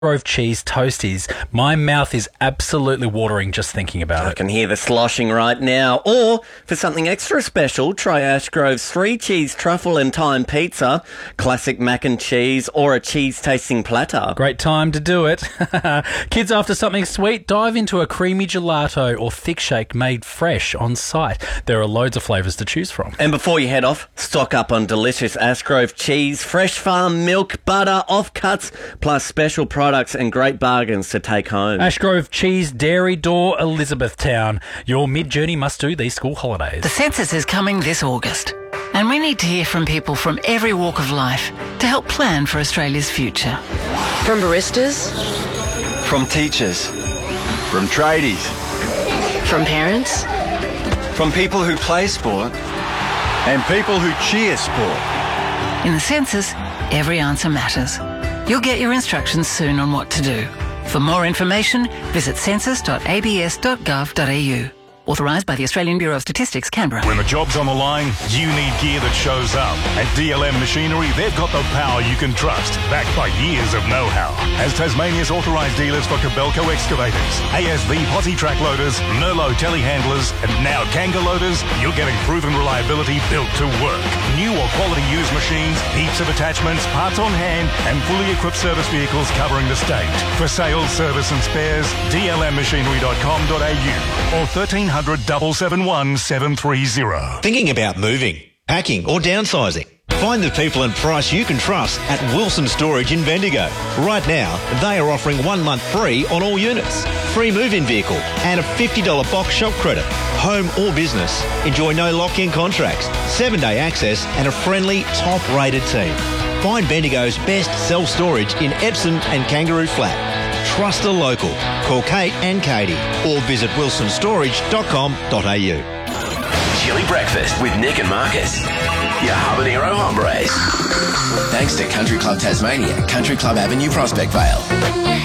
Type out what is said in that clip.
Grove cheese toasties. My mouth is absolutely watering just thinking about I it. can hear the sloshing right now. Or, for something extra special, try Ashgrove's 3-cheese truffle and thyme pizza, classic mac and cheese, or a cheese-tasting platter. Great time to do it. Kids after something sweet, dive into a creamy gelato or thick shake made fresh on site. There are loads of flavours to choose from. And before you head off, stock up on delicious Ashgrove cheese, fresh farm milk, butter, offcuts, plus special products and great bargains to take home. Ashgrove Cheese Dairy Door, Elizabethtown. Your mid-journey must-do these school holidays. The census is coming this August, and we need to hear from people from every walk of life to help plan for Australia's future. From baristas, From teachers, from tradies, from parents, from people who play sport, and people who cheer sport. In the census, every answer matters. You'll get your instructions soon on what to do. For more information, visit census.abs.gov.au. Authorised by the Australian Bureau of Statistics, Canberra. When the job's on the line, you need gear that shows up. At DLM Machinery, they've got the power you can trust, backed by years of know-how. As Tasmania's authorised dealers for Kobelco excavators, ASV posi track loaders, Merlot telehandlers, and now Kanga loaders, you're getting proven reliability built to work. New or quality used machines, heaps of attachments, parts on hand, and fully equipped service vehicles covering the state. For sales, service and spares, dlmmachinery.com.au or 1300 771 730. Thinking about moving, packing or downsizing? Find the people and price you can trust at Wilson Storage in Bendigo. Right now, they are offering 1 month free on all units, free move-in vehicle and a $50 box shop credit. Home or business, enjoy no lock-in contracts, 7-day access and a friendly, top-rated team. Find Bendigo's best self-storage in Epsom and Kangaroo Flat. Trust a local. Call Kate and Katie or visit wilsonstorage.com.au. Chili breakfast with Nick and Marcus. Your habanero hombres. Thanks to Country Club Tasmania, Country Club Avenue, Prospect Vale.